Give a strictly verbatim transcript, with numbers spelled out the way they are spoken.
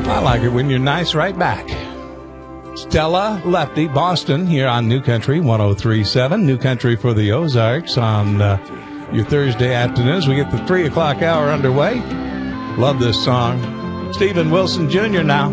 I like it when you're nice right back. Stella Lefty, Boston, here on New Country one oh three point seven. New Country for the Ozarks on uh, your Thursday afternoons. We get the three o'clock hour underway. Love this song. Stephen Wilson Junior now.